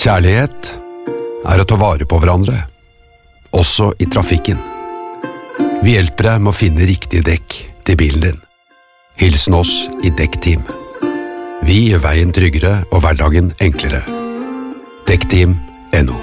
Kjærlighet å ta vare på hverandre, også i trafikken. Vi hjelper deg med å finne riktige dekk til bilen din. Hilsen oss i Dekkteam. Vi gjør veien tryggere og hverdagen enklere. Dekkteam.no.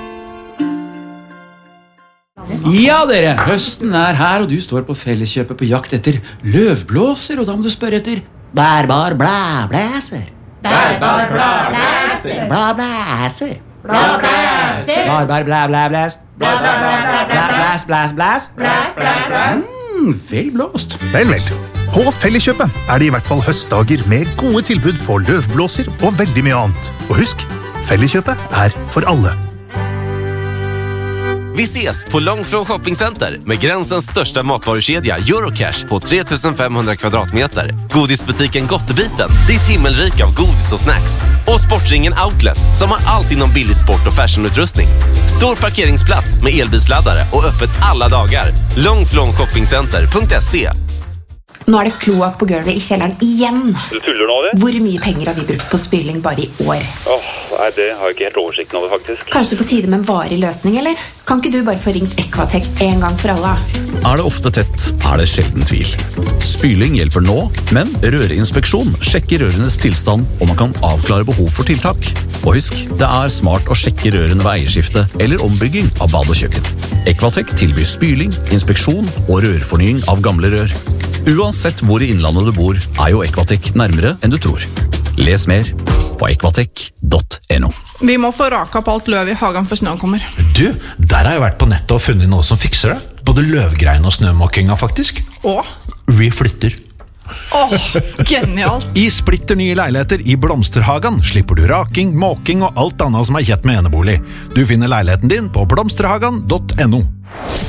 Ja dere, høsten her, og du står på Felleskjøpet på jakt etter løvblåser, og da må du spørre etter bærbar blæblæser. Bærbar blæblæser. Blæblæser. Blæblæser. Bærbar blæblæblæs. Blæblæblæs. Blæs. Blæs. Vel blåst. Vel. På Felleskjøpet det i hvert fall høstdager med gode tilbud på løvblåser og veldig mye annet. Og husk, Felleskjøpet for alle. Vi ses på Långflon Shoppingcenter med gränsens största matvarukedja Eurocash på 3500 kvadratmeter. Godisbutiken Gottebiten, ditt himmelrik av godis och snacks. Och Sportringen Outlet som har allt inom billig sport och fashionutrustning. Stor parkeringsplats med elbilsladdare och öppet alla dagar. Långflonshoppingcenter.se. Nå det kloak på gulvet i kjelleren igjen. Du tuller nå, det? Hvor mye penger har vi brukt på spyling bare i år? Nei, det har jeg ikke helt oversikten over, faktisk. Kanskje på tide med en varig løsning, eller? Kan ikke du bare få ringt Equatech en gang for alle? Det ofte tett, det sjelden tvil. Spyling hjelper nå, men rørinspeksjon sjekker rørenes tilstand, og man kan avklare behov for tiltak. Og husk, det smart å sjekke rørene ved eierskifte eller ombygging av bad og kjøkken. Equatech tilbyr spyling, inspeksjon og rørfornying av gamle rør. Uansett hvor i innlandet du bor, jo Equatech nærmere enn du tror. Les mer på equatech.no. Vi må få raka på alt løv i hagen for snøen kommer. Du, der har jeg vært på nettet og funnet noe som fikser det. Både løvgrein og snømåkinga faktisk. Og? Vi flytter. Genialt. I splitter nye leiligheter i Blomsterhagen slipper du raking, måking og alt annet som kjett med enebolig. Du finner leiligheten din på blomsterhagen.no.